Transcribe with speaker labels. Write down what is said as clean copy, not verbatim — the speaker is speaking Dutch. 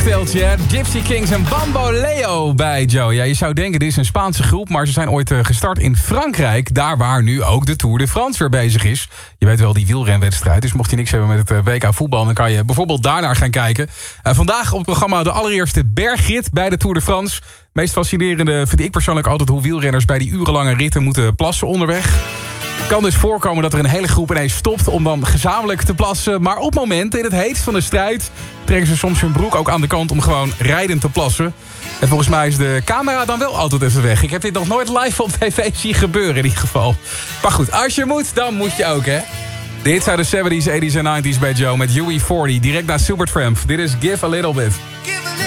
Speaker 1: cocktailtje. Gypsy Kings en Bamboleo bij Joe. Ja, je zou denken, dit is een Spaanse groep, maar ze zijn ooit gestart in Frankrijk. Daar waar nu ook de Tour de France weer bezig is. Je weet wel, die wielrenwedstrijd. Dus mocht je niks hebben met het WK voetbal, dan kan je bijvoorbeeld daarnaar gaan kijken. Vandaag op het programma de allereerste bergrit bij de Tour de France. Meest fascinerende vind ik persoonlijk altijd hoe wielrenners bij die urenlange ritten moeten plassen onderweg. Het kan dus voorkomen dat er een hele groep ineens stopt om dan gezamenlijk te plassen. Maar op momenten in het heetst van de strijd trekken ze soms hun broek ook aan de kant om gewoon rijdend te plassen. En volgens mij is de camera dan wel altijd even weg. Ik heb dit nog nooit live op tv zien gebeuren in ieder geval. Maar goed, als je moet, dan moet je ook, hè. Dit zijn de 70s, 80s en 90s bij Joe met UE40. Direct naar Supertramp. Dit is Give a Little Bit.